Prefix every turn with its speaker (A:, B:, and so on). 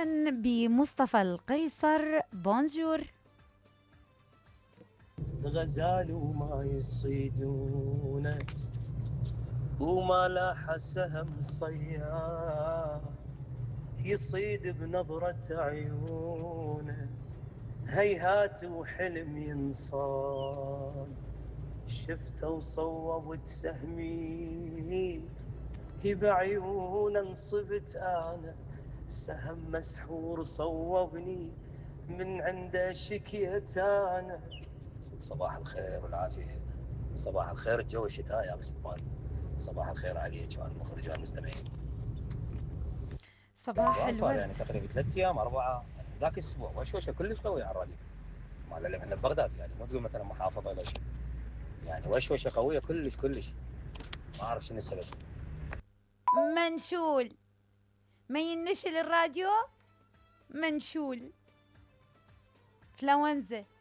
A: بمصطفى القيصر. بونجور.
B: غزال وما يصيدونه وما لاح سهم صياد يصيد بنظرة عيونه، هيهات وحلم ينصاد. شفته وصوبت سهمي هي بعيونه، انصبت انا سهم مسحور صوبني من عنده شكيت انا. صباح الخير والعافية، صباح الخير. الجو الشتاء يا استقبال. صباح الخير عليك وعلى المخرج والمستمعين.
A: صباح
B: صار
A: الورد.
B: يعني تقريبا 3 ايام 4 يعني ذاك الاسبوع وشوشه كلش قوي على الراديو. ما اللي احنا ببغداد يعني، مو تقول مثلا محافظه ولا شيء، يعني وشوشه قويه كلش كلش. ما اعرف شنو السبب.
A: منشول. ما ينشل الراديو. منشول. فلونزة.